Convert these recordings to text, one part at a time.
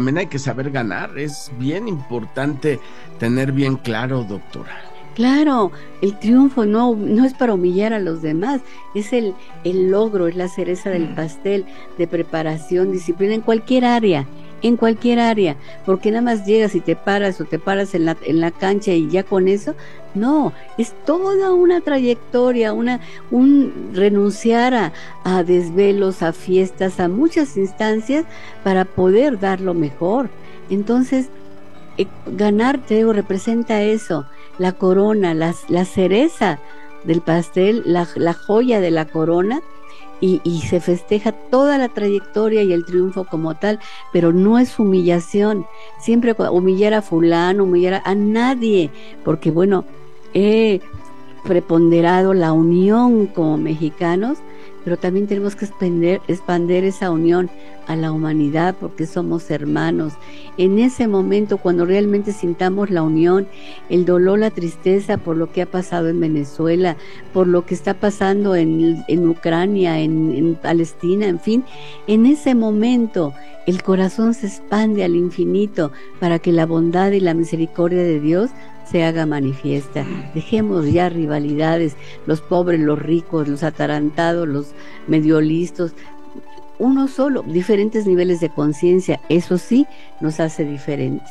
también hay que saber ganar. Es bien importante tener bien claro, doctora. Claro, el triunfo no es para humillar a los demás, es el logro, es la cereza del pastel de preparación, disciplina en cualquier área, porque nada más llegas y te paras o te paras en la cancha y ya con eso, no, es toda una trayectoria, un renunciar a desvelos, a fiestas, a muchas instancias para poder dar lo mejor. Entonces, ganar, te digo, representa eso, la corona, la cereza del pastel, la joya de la corona, y se festeja toda la trayectoria y el triunfo como tal, pero no es humillación, siempre humillar a fulano, humillar a nadie, porque bueno, he preponderado la unión como mexicanos, pero también tenemos que expander esa unión a la humanidad porque somos hermanos. En ese momento, cuando realmente sintamos la unión, el dolor, la tristeza por lo que ha pasado en Venezuela, por lo que está pasando en Ucrania, en Palestina, en fin, en ese momento el corazón se expande al infinito para que la bondad y la misericordia de Dios se haga manifiesta. Dejemos ya rivalidades, los pobres, los ricos, los atarantados, los medio listos, uno solo, diferentes niveles de conciencia, eso sí nos hace diferentes.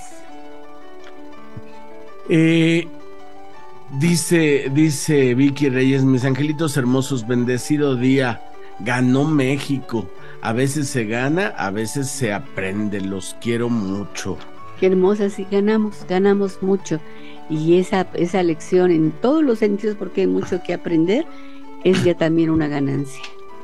Dice Vicky Reyes, mis angelitos hermosos, bendecido día, ganó México, a veces se gana, a veces se aprende, los quiero mucho. Qué hermosa, sí, ganamos mucho, y esa lección en todos los sentidos, porque hay mucho que aprender, es ya también una ganancia.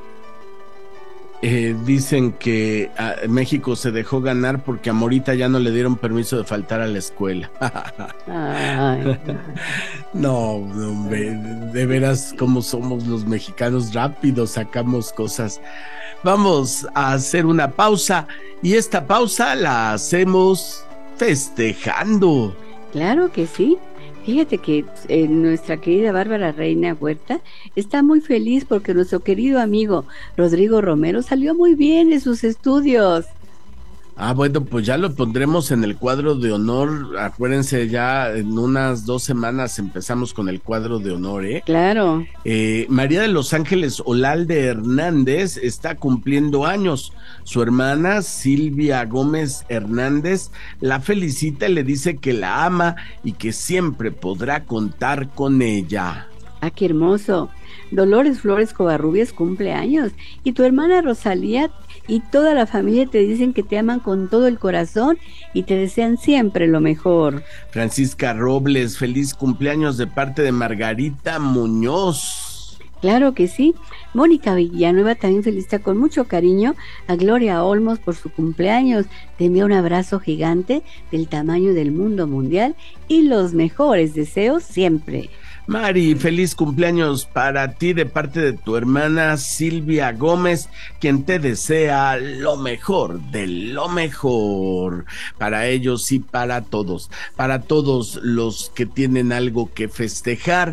Dicen que México se dejó ganar porque a Morita ya no le dieron permiso de faltar a la escuela. Ay. No, hombre, de veras cómo somos los mexicanos, rápido sacamos cosas. Vamos a hacer una pausa y esta pausa la hacemos festejando. Claro que sí. Fíjate que nuestra querida Bárbara Reina Huerta está muy feliz porque nuestro querido amigo Rodrigo Romero salió muy bien en sus estudios. Bueno, pues ya lo pondremos en el cuadro de honor. Acuérdense, ya en unas 2 semanas empezamos con el cuadro de honor, ¿eh? Claro. María de los Ángeles Olalde Hernández está cumpliendo años. Su hermana Silvia Gómez Hernández la felicita y le dice que la ama y que siempre podrá contar con ella. ¡Ah, qué hermoso! Dolores Flores Covarrubias cumple años y tu hermana Rosalía y toda la familia te dicen que te aman con todo el corazón y te desean siempre lo mejor. Francisca Robles, feliz cumpleaños de parte de Margarita Muñoz. Claro que sí. Mónica Villanueva también felicita con mucho cariño a Gloria Olmos por su cumpleaños. Te envía un abrazo gigante del tamaño del mundo mundial y los mejores deseos siempre. Mari, feliz cumpleaños para ti de parte de tu hermana Silvia Gómez, quien te desea lo mejor de lo mejor para ellos y para todos los que tienen algo que festejar.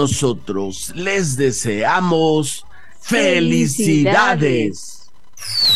Nosotros les deseamos felicidades.